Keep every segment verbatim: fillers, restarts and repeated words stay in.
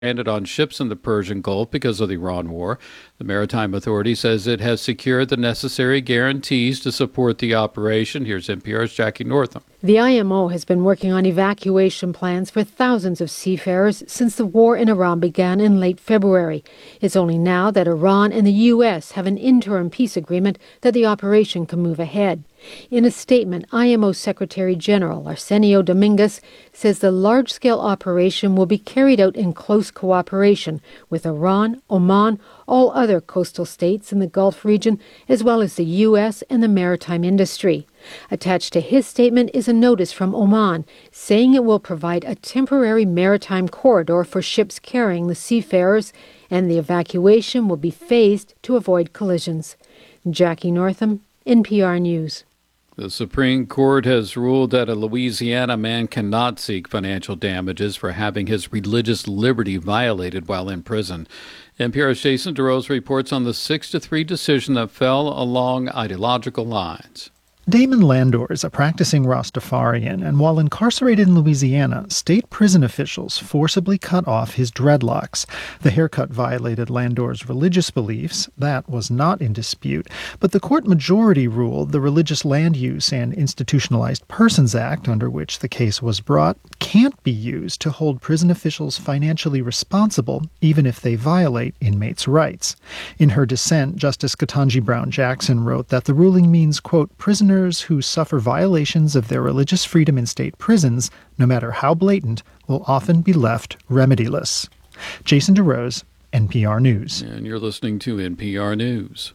stranded on ships in the Persian Gulf because of the Iran war. The Maritime Authority says it has secured the necessary guarantees to support the operation. Here's N P R's Jackie Northam. The I M O has been working on evacuation plans for thousands of seafarers since the war in Iran began in late February. It's only now that Iran and the U S have an interim peace agreement that the operation can move ahead. In a statement, I M O Secretary General Arsenio Dominguez says the large-scale operation will be carried out in close cooperation with Iran, Oman, all other coastal states in the Gulf region, as well as the U S and the maritime industry. Attached to his statement is a notice from Oman saying it will provide a temporary maritime corridor for ships carrying the seafarers, and the evacuation will be phased to avoid collisions. Jackie Northam, N P R News. The Supreme Court has ruled that a Louisiana man cannot seek financial damages for having his religious liberty violated while in prison. N P R's Jason DeRose reports on the six to three decision that fell along ideological lines. Damon Landor is a practicing Rastafarian, and while incarcerated in Louisiana, state prison officials forcibly cut off his dreadlocks. The haircut violated Landor's religious beliefs. That was not in dispute, but the court majority ruled the Religious Land Use and Institutionalized Persons Act, under which the case was brought, can't be used to hold prison officials financially responsible, even if they violate inmates' rights. In her dissent, Justice Ketanji Brown Jackson wrote that the ruling means, quote, prisoners who suffer violations of their religious freedom in state prisons, no matter how blatant, will often be left remediless. Jason DeRose, N P R News. And you're listening to N P R News.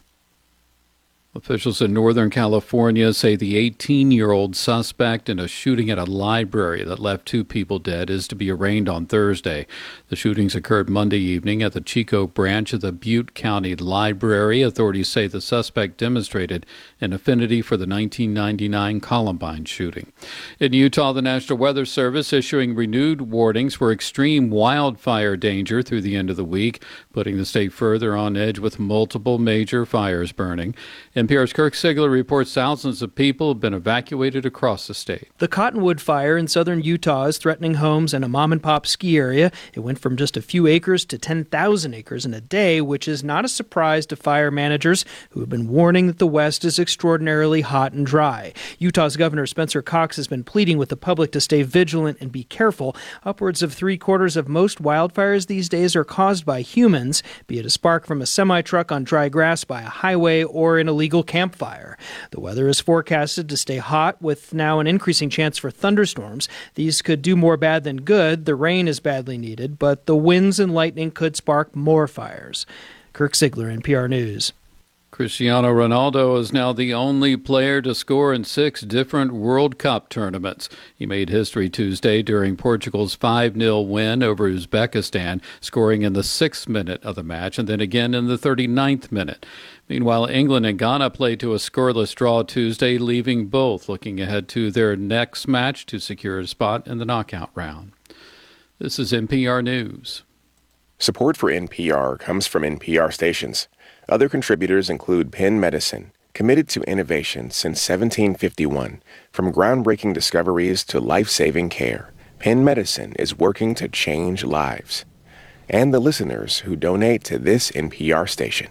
Officials in Northern California say the eighteen-year-old suspect in a shooting at a library that left two people dead is to be arraigned on Thursday. The shootings occurred Monday evening at the Chico branch of the Butte County Library. Authorities say the suspect demonstrated an affinity for the nineteen ninety-nine Columbine shooting. In Utah, the National Weather Service issuing renewed warnings for extreme wildfire danger through the end of the week, putting the state further on edge with multiple major fires burning. N P R's Kirk Sigler reports thousands of people have been evacuated across the state. The Cottonwood Fire in southern Utah is threatening homes and a mom-and-pop ski area. It went from just a few acres to ten thousand acres in a day, which is not a surprise to fire managers who have been warning that the West is extraordinarily hot and dry. Utah's Governor Spencer Cox has been pleading with the public to stay vigilant and be careful. Upwards of three-quarters of most wildfires these days are caused by humans, be it a spark from a semi-truck on dry grass by a highway or an illegal campfire. The weather is forecasted to stay hot, with now an increasing chance for thunderstorms. These could do more bad than good. The rain is badly needed, but the winds and lightning could spark more fires. Kirk Sigler, N P R News. Cristiano Ronaldo is now the only player to score in six different World Cup tournaments. He made history Tuesday during Portugal's five nil win over Uzbekistan, scoring in the sixth minute of the match and then again in the thirty-ninth minute. Meanwhile, England and Ghana played to a scoreless draw Tuesday, leaving both looking ahead to their next match to secure a spot in the knockout round. This is N P R News. Support for N P R comes from N P R stations. Other contributors include Penn Medicine, committed to innovation since seventeen fifty-one. From groundbreaking discoveries to life-saving care, Penn Medicine is working to change lives. And the listeners who donate to this N P R station.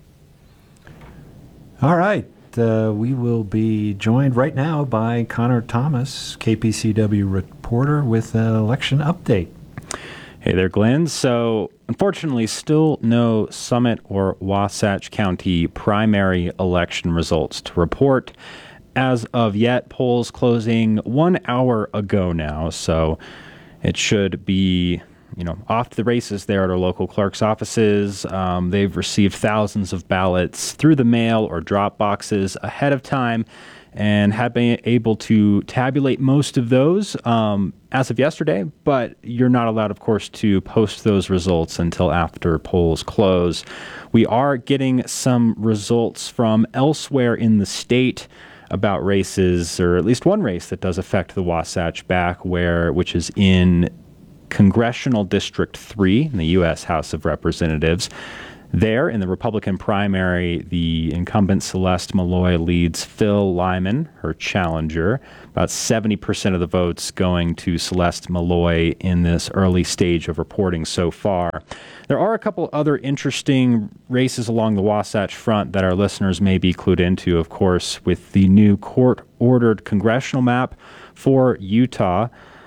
All right. Uh, we will be joined right now by Connor Thomas, K P C W reporter, with an election update. Hey there, Glenn. So, unfortunately, still no Summit or Wasatch County primary election results to report as of yet. Polls closing one hour ago now, so it should be, you know, off to the races there at our local clerk's offices. Um, they've received thousands of ballots through the mail or drop boxes ahead of time and have been able to tabulate most of those um, as of yesterday, but you're not allowed, of course, to post those results until after polls close. We are getting some results from elsewhere in the state about races, or at least one race that does affect the Wasatch back, where which is in Congressional District three in the U S House of Representatives. There, in the Republican primary, the incumbent Celeste Malloy leads Phil Lyman, her challenger. About seventy percent of the votes going to Celeste Malloy in this early stage of reporting so far. There are a couple other interesting races along the Wasatch Front that our listeners may be clued into, of course, with the new court-ordered congressional map for Utah.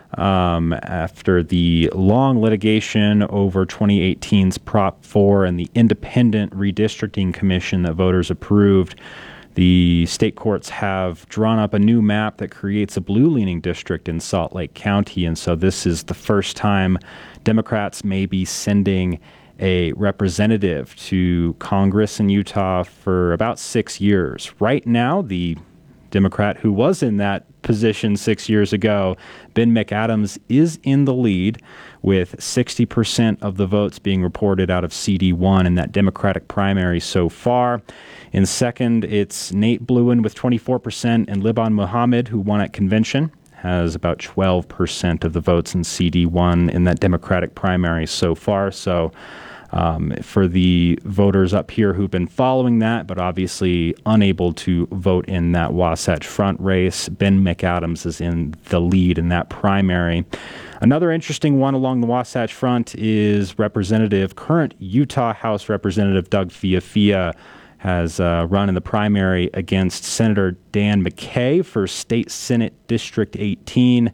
Um, after the long litigation over twenty eighteen's Prop four and the independent redistricting commission that voters approved, the state courts have drawn up a new map that creates a blue-leaning district in Salt Lake County, and so this is the first time Democrats may be sending a representative to Congress in Utah for about six years. Right now, the Democrat who was in that position six years ago, Ben McAdams, is in the lead with sixty percent of the votes being reported out of C D one in that Democratic primary so far. In second, it's Nate Bluen with twenty-four percent, and Liban Muhammad, who won at convention, has about twelve percent of the votes in C D one in that Democratic primary so far. So Um, for the voters up here who've been following that, but obviously unable to vote in that Wasatch Front race, Ben McAdams is in the lead in that primary. Another interesting one along the Wasatch Front is Representative, current Utah House Representative Doug Fiafia has uh, run in the primary against Senator Dan McKay for State Senate District eighteen.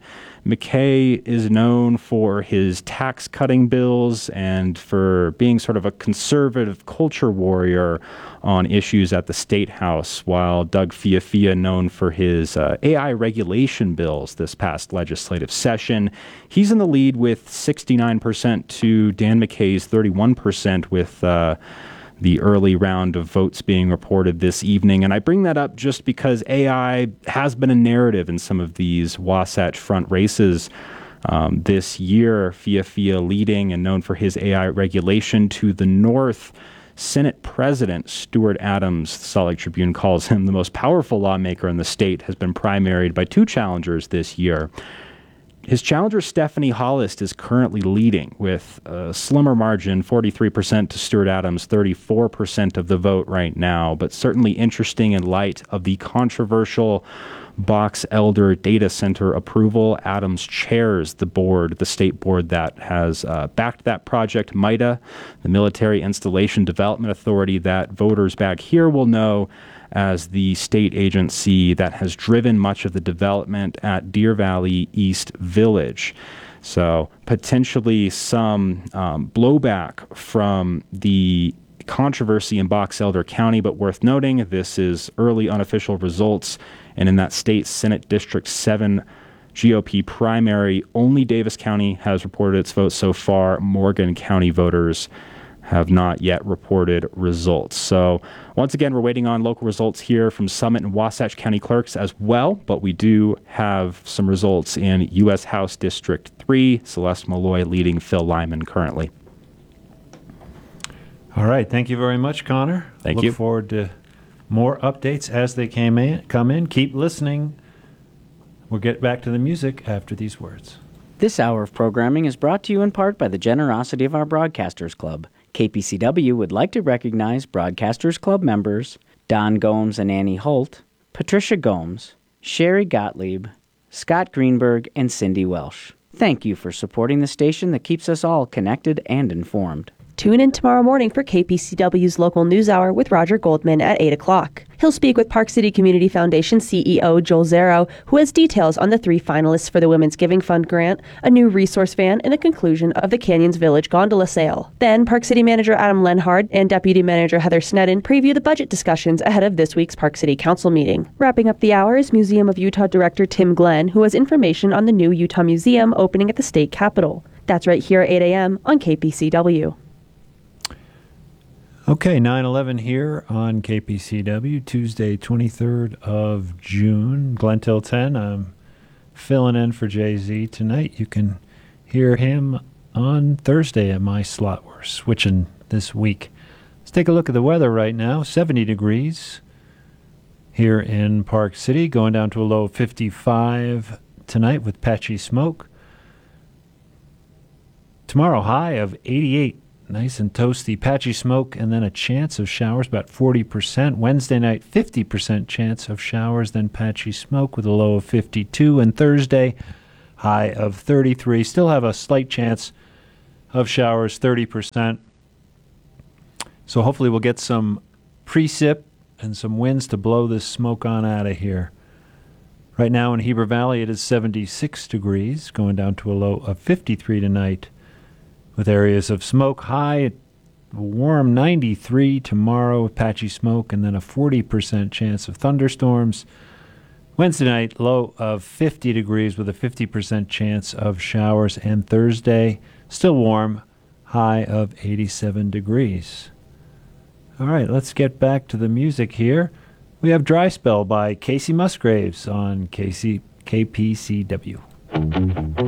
McKay is known for his tax-cutting bills and for being sort of a conservative culture warrior on issues at the State House, while Doug Fiafia, known for his uh, A I regulation bills this past legislative session. He's in the lead with sixty-nine percent to Dan McKay's thirty-one percent with uh, the early round of votes being reported this evening. And I bring that up just because A I has been a narrative in some of these Wasatch Front races um, this year. Fiafia leading and known for his A I regulation. To the north, Senate President Stuart Adams, the Salt Lake Tribune calls him the most powerful lawmaker in the state, has been primaried by two challengers this year. His challenger, Stephanie Hollist, is currently leading with a slimmer margin, forty-three percent to Stuart Adams, thirty-four percent of the vote right now, but certainly interesting in light of the controversial Box Elder data center approval. Adams chairs the board, the state board that has uh, backed that project, MITA, the Military Installation Development Authority, that voters back here will know as the state agency that has driven much of the development at Deer Valley East Village. So potentially some um, blowback from the controversy in Box Elder County, but worth noting, this is early unofficial results, and in that state Senate District seven G O P primary, only Davis County has reported its vote so far. Morgan County voters have not yet reported results. So once again, we're waiting on local results here from Summit and Wasatch County clerks as well, but we do have some results in U S House District three, Celeste Malloy leading Phil Lyman currently. All right. Thank you very much, Connor. Thank Look you. Look forward to more updates as they came in, come in. Keep listening. We'll get back to the music after these words. This hour of programming is brought to you in part by the generosity of our Broadcasters Club. K P C W would like to recognize Broadcasters Club members Don Gomes and Annie Holt, Patricia Gomes, Sherry Gottlieb, Scott Greenberg, and Cindy Welsh. Thank you for supporting the station that keeps us all connected and informed. Tune in tomorrow morning for K P C W's local news hour with Roger Goldman at eight o'clock. He'll speak with Park City Community Foundation C E O Joel Zero, who has details on the three finalists for the Women's Giving Fund grant, a new resource van, and the conclusion of the Canyons Village gondola sale. Then, Park City Manager Adam Lenhard and Deputy Manager Heather Sneddon preview the budget discussions ahead of this week's Park City Council meeting. Wrapping up the hour is Museum of Utah Director Tim Glenn, who has information on the new Utah Museum opening at the state capitol. That's right here at eight a.m. on K P C W. Okay, nine eleven here on K P C W, Tuesday, twenty-third of June. Glenn Till ten, I'm filling in for Jay-Z tonight. You can hear him on Thursday at my slot. We're switching this week. Let's take a look at the weather right now. seventy degrees here in Park City, going down to a low of fifty-five tonight with patchy smoke. Tomorrow, high of eighty-eight. nice and toasty, patchy smoke, and then a chance of showers, about forty percent. Wednesday night, fifty percent chance of showers, then patchy smoke with a low of fifty-two. And Thursday, high of thirty-three. Still have a slight chance of showers, thirty percent. So hopefully we'll get some precip and some winds to blow this smoke on out of here. Right now in Heber Valley, it is seventy-six degrees, going down to a low of fifty-three tonight, with areas of smoke. High, warm ninety-three tomorrow with patchy smoke, and then a forty percent chance of thunderstorms. Wednesday night, low of fifty degrees with a fifty percent chance of showers. And Thursday, still warm, high of eighty-seven degrees. All right, let's get back to the music here. We have Dry Spell by Casey Musgraves on K C, K P C W.